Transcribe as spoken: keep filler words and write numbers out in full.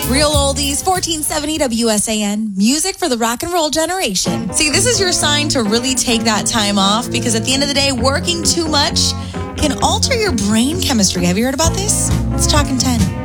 Real oldies, fourteen seventy W S A N. Music for the rock and roll generation. See, this is your sign to really take that time off because at the end of the day, working too much can alter your brain chemistry. Have you heard about this? It's Talking ten.